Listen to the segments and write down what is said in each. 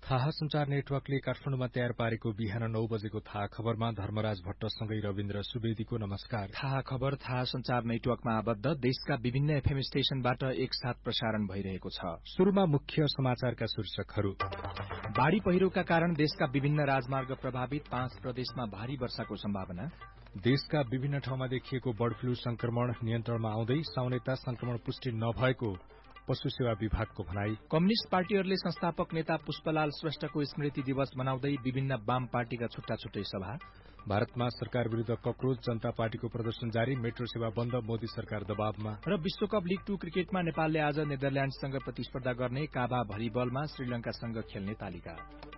थाहा संचार नेटवर्कले काठमाडौँमा तयार पारेको बिहान 9 बजेको थाहा खबरमा धर्मराज भट्टसँगै रविन्द्र सुवेदीको नमस्कार। थाहा खबर थाहा संचार नेटवर्कमा आबद्ध देशका विभिन्न एफएम स्टेशनबाट एकसाथ प्रसारण भइरहेको छ। शुरूमा मुख्य समाचारका शीर्षकहरू। बाढ़ी पहिरोका कारण देशका विभिन्न राजमार्ग प्रभावित, 5 प्रदेशमा भारी वर्षाको सम्भावना। देशका विभिन्न ठाउँमा देखिएको बर्ड फ्लू संक्रमण नियन्त्रणमा आउँदै साउनेता संक्रमण पुष्टि नभएको पशु सेवा विभागको भनाई। कम्युनिष्ट पार्टीहरूले संस्थापक नेता पुष्पलाल श्रेष्ठको स्मृति दिवस मनाउँदै विभिन्न वाम पार्टीका छुट्टा छुट्टै सभा। भारतमा सरकार विरूद्ध कक्रोच, जनता पार्टीको प्रदर्शन जारी, मेट्रो सेवा बन्द, मोदी सरकार दबावमा। र विश्वकप लीग 2 क्रिकेटमा नेपालले आज नेदरल्याण्डसँग प्रतिस्पर्धा गर्ने, काभा भलिबलमा श्रीलंकासँग खेल्ने तालिका।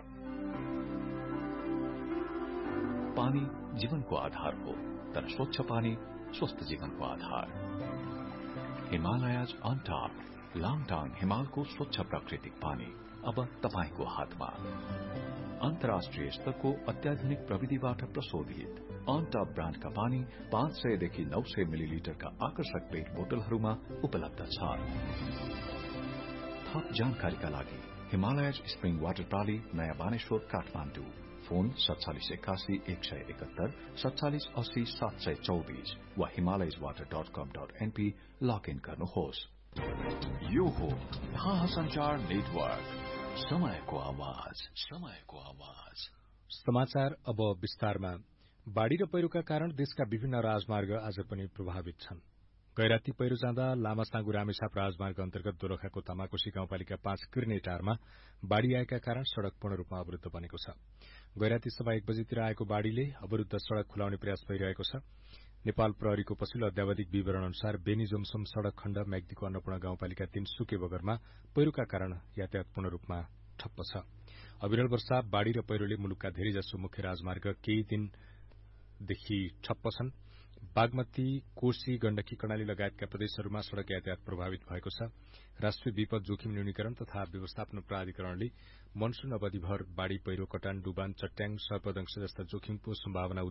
पानी जीवनको आधार हो, तर स्वच्छ पानी स्वस्थ जीवनको आधार। हिमालयज अन टप लाङटाङ हिमालको स्वच्छ प्राकृतिक पानी अब तपाईको हातमा। अन्तर्राष्ट्रिय स्तरको अत्याधुनिक प्रविधिबाट प्रशोधित अन टप ब्रान्डका पानी 500 देखि 900 मिलिलिटरका आकर्षक पेट बोतलहरूमा उपलब्ध छ। थप जानकारीका लागि हिमालयज स्प्रिङ वाटर प्राली, नयाँ बानेश्वर, काठमाडौँ। फोन 4781 171 4780 724 वा himalayaswater.com.np लगइन गर्नुहोस्। यो हो थाहा संचार नेटवर्क, समयको आवाज, समयको आवाज। समाचार अब विस्तारमा। बाढ़ी र पहिरोका कारण देशका विभिन्न राजमार्ग आज पनि प्रभावित छन्। गैराती पहिरो जाँदा लामासाँगु रामेछाप राजमार्ग अन्तर्गत दोलखाको तामाकोशी गाउँपालिका 5 किर्नेटारमा बाढ़ी आएका कारण सड़क पूर्ण रूपमा अवरूद्ध बनेको छ। गैराती सभा 1 बजेतिर आएको बाढ़ीले अवरूद्ध सड़क खुलाउने प्रयास भइरहेको छ। नेपाल प्रहरीको पछिल्लो अध्यावधिक विवरण अनुसार बेनी जोमसोम सड़क खण्ड म्याग्दीको अन्नपूर्ण गाउँपालिका 3 सुके बगरमा पहिरोका कारण यातायात पूर्ण रूपमा ठप्प छ। अविरल वर्षा, बाढ़ी र पहिरोले मुलुकका धेरैजसो मुख्य राजमार्ग केही दिनदेखि ठप्प छन्। बागमती, कोशी, गण्डकी, कर्णाली लगायतका प्रदेशहरूमा सड़क यातायात प्रभावित भएको छ। राष्ट्रिय विपद जोखिम न्यूनीकरण तथा व्यवस्थापन प्राधिकरणले मनसून अवधिभर बाढ़ी, पहिरो, कटान, डुबान, चट्याङ, सर्पदंश जस्ता जोखिमको सम्भावना